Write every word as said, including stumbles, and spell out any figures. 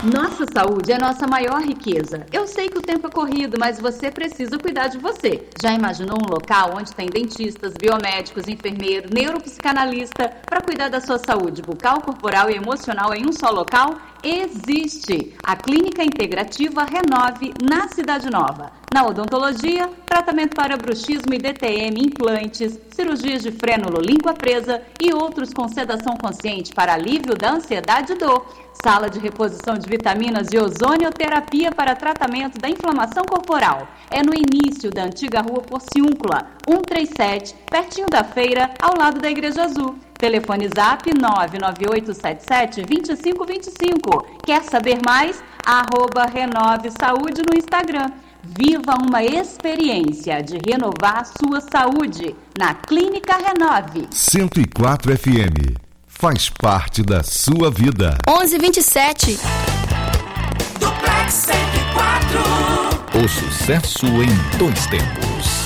Nossa saúde é nossa maior riqueza. Eu sei que o tempo é corrido, mas você precisa cuidar de você. Já imaginou um local onde tem dentistas, biomédicos, enfermeiro, neuropsicanalista para cuidar da sua saúde bucal, corporal e emocional em um só local? Existe! A Clínica Integrativa Renove, na Cidade Nova. Na odontologia, tratamento para bruxismo e D T M, implantes, cirurgias de frênulo, língua presa e outros com sedação consciente para alívio da ansiedade e dor. Sala de reposição de vitaminas e ozonioterapia para tratamento da inflamação corporal. É no início da antiga rua Porciúncula, cento e trinta e sete, pertinho da feira, ao lado da Igreja Azul. Telefone zap nove nove oito sete sete, dois cinco dois cinco. Quer saber mais? Arroba Renove Saúde no Instagram. Viva uma experiência de renovar sua saúde na Clínica Renove. cento e quatro F M. Faz parte da sua vida. onze e vinte e sete. Duplex cento e quatro. O sucesso em dois tempos.